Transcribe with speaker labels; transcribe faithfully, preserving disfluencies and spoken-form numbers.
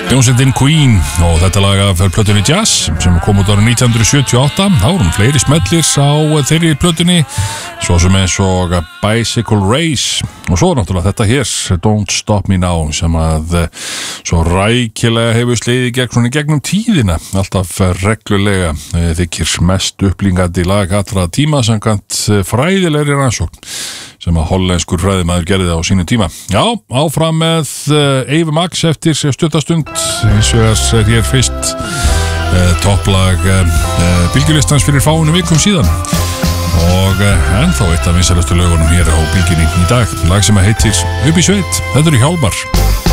Speaker 1: Hljómsveitin Queen og þetta lag af plötunni Jazz sem kom út árið nítján hundruð sjötíu og átta. Þá erum fleiri smellir á þeirri plötunni, svo sem eins og Bicycle Race og svo náttúrulega þetta hér, Don't Stop Me Now, sem að svo rækilega hefur sleiði gegn svona gegnum tíðina, alltaf reglulega þykir mest upplingandi lag allra tíma samkvæmt fræðilegri rannsókn sem að hollenskur fræðimaður gerði á sínum tíma. Já, áfram með uh, Eva Max eftir stuttastund, eins og þess er hér fyrst uh, topplag uh, bylgjulistans fyrir fáunum vikum síðan og uh, ennþá eitt af vinsælustu lögunum hér á bylgjunni í dag, lag sem heitir Upp í sveit. Þetta eru Hjálmar.